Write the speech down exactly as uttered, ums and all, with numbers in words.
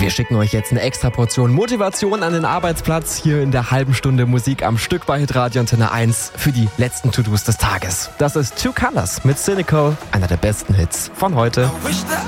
Wir schicken euch jetzt eine extra Portion Motivation an den Arbeitsplatz hier in der halben Stunde Musik am Stück bei Hitradio Antenne eins für die letzten To-Dos des Tages. Das ist Two Colors mit Cynical, einer der besten Hits von heute.